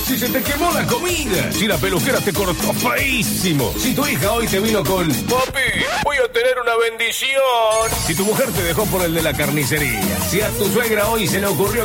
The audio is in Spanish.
Si se te quemó la comida. Si la peluquera te cortó feísimo. Si tu hija hoy te vino con: papi, voy a tener una bendición. Si tu mujer te dejó por el de la carnicería. Si a tu suegra hoy se le ocurrió